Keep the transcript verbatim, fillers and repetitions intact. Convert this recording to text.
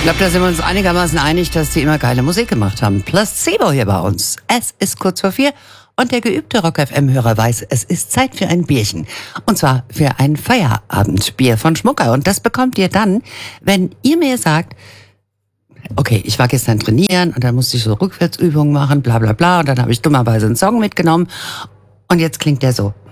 glaube, da sind wir uns einigermaßen einig, dass die immer geile Musik gemacht haben. Placebo hier bei uns. Es ist kurz vor vier und der geübte Rock F M-Hörer weiß, es ist Zeit für ein Bierchen. Und zwar für ein Feierabendbier von Schmucker. Und das bekommt ihr dann, wenn ihr mir sagt, okay, ich war gestern trainieren und dann musste ich so Rückwärtsübungen machen, bla bla bla. Und dann habe ich dummerweise einen Song mitgenommen. Und jetzt klingt der so.